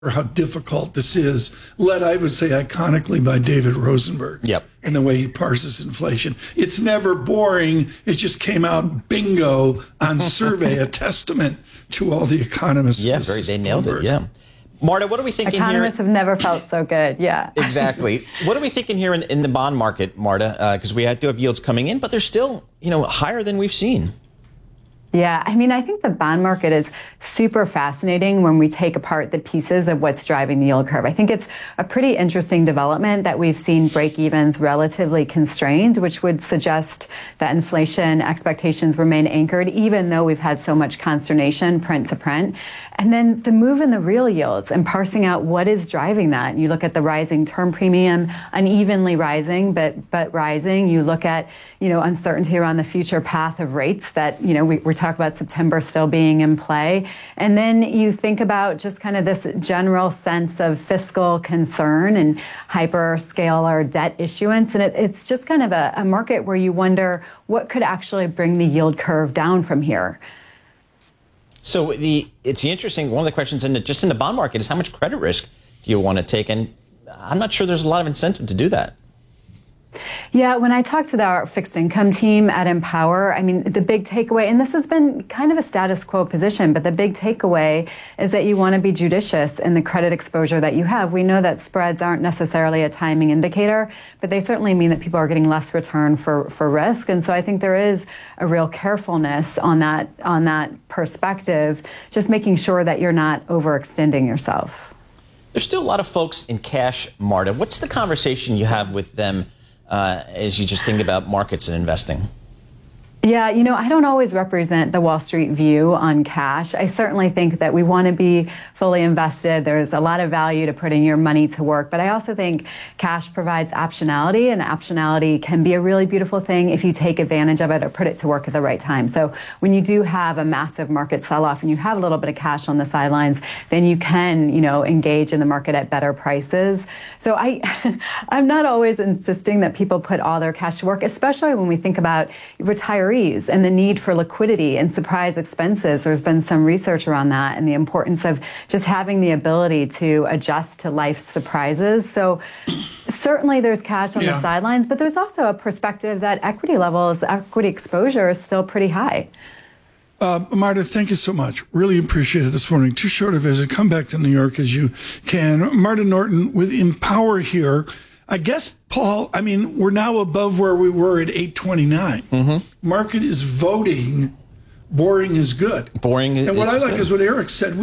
how difficult this is, led, I would say, iconically by David Rosenberg. Yep. And the way he parses inflation. It's never boring. It just came out bingo on Survey, a testament to all the economists. Yeah, they nailed it. Yeah. Marta, what are we thinking Economists here? have never felt so good. Yeah. Exactly. What are we thinking here in the bond market, Marta? Because we do have yields coming in, but they're still, higher than we've seen. Yeah, I mean, I think the bond market is super fascinating when we take apart the pieces of what's driving the yield curve. I think it's a pretty interesting development that we've seen break-evens relatively constrained, which would suggest that inflation expectations remain anchored, even though we've had so much consternation print to print. And then the move in the real yields and parsing out what is driving that. You look at the rising term premium, unevenly rising, but rising. You look at, uncertainty around the future path of rates that, we're talking about September still being in play. And then you think about just kind of this general sense of fiscal concern and hyperscaler debt issuance. And it's just kind of a market where you wonder what could actually bring the yield curve down from here. So it's interesting. One of the questions in the bond market is how much credit risk do you want to take? And I'm not sure there's a lot of incentive to do that. Yeah, when I talked to our fixed income team at Empower, I mean, the big takeaway, and this has been kind of a status quo position, but the big takeaway is that you want to be judicious in the credit exposure that you have. We know that spreads aren't necessarily a timing indicator, but they certainly mean that people are getting less return for risk. And so I think there is a real carefulness on that perspective, just making sure that you're not overextending yourself. There's still a lot of folks in cash, Marta. What's the conversation you have with them as you just think about markets and investing? Yeah, I don't always represent the Wall Street view on cash. I certainly think that we want to be fully invested. There's a lot of value to putting your money to work, but I also think cash provides optionality, and optionality can be a really beautiful thing if you take advantage of it or put it to work at the right time. So when you do have a massive market sell-off and you have a little bit of cash on the sidelines, then you can, engage in the market at better prices. So I'm not always insisting that people put all their cash to work, especially when we think about retirees and the need for liquidity and surprise expenses. There's been some research around that and the importance of just having the ability to adjust to life's surprises. So certainly there's cash on the sidelines, but there's also a perspective that equity exposure is still pretty high. Marta, thank you so much. Really appreciate it this morning. Too short a visit. Come back to New York as you can. Marta Norton with Empower here. I guess, Paul, we're now above where we were at 829. Mm-hmm. Market is voting. Boring is good. And what I like is what Eric said.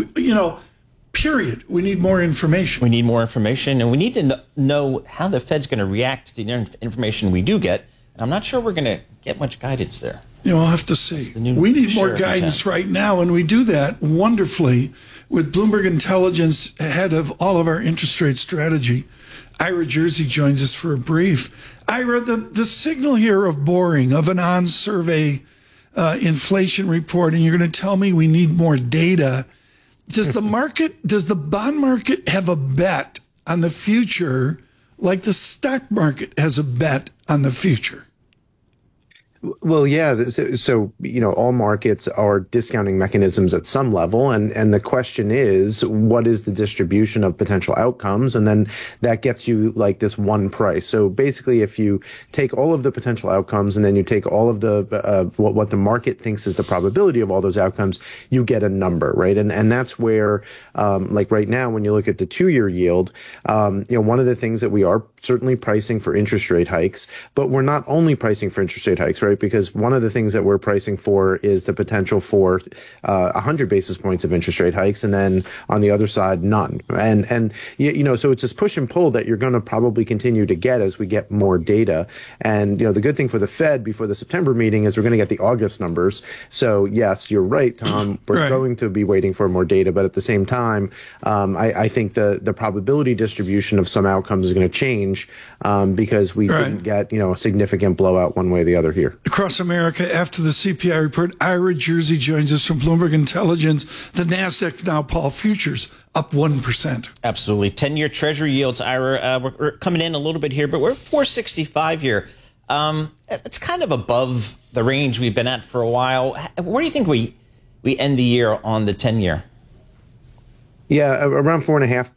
Period. We need more information. We need more information, and we need to know how the Fed's going to react to the information we do get. And I'm not sure we're going to get much guidance there. I'll have to see. We need more guidance right now, and we do that wonderfully with Bloomberg Intelligence, head of all of our interest rate strategy. Ira Jersey joins us for a brief. Ira, the signal here of boring, of an on-survey inflation report, and you're going to tell me we need more data. Does the bond market have a bet on the future like the stock market has a bet on the future? Well, yeah. So, all markets are discounting mechanisms at some level. And the question is, what is the distribution of potential outcomes? And then that gets you like this one price. So basically, if you take all of the potential outcomes and then you take all of the, what the market thinks is the probability of all those outcomes, you get a number, right? And that's where, like right now, when you look at the 2-year yield, one of the things that we are certainly pricing for interest rate hikes, but we're not only pricing for interest rate hikes, right? Because one of the things that we're pricing for is the potential for 100 basis points of interest rate hikes, and then on the other side, none. And so it's this push and pull that you're going to probably continue to get as we get more data. And the good thing for the Fed before the September meeting is we're going to get the August numbers. So yes, you're right, Tom. We're going to be waiting for more data, but at the same time, I think the probability distribution of some outcomes is going to change because we didn't get a significant blowout one way or the other here. Across America, after the CPI report, Ira Jersey joins us from Bloomberg Intelligence. The NASDAQ now, Paul, futures up 1%. Absolutely. 10-year Treasury yields, Ira, we're coming in a little bit here, but we're 465 here. It's kind of above the range we've been at for a while. Where do you think we end the year on the 10-year? Yeah, around 4.5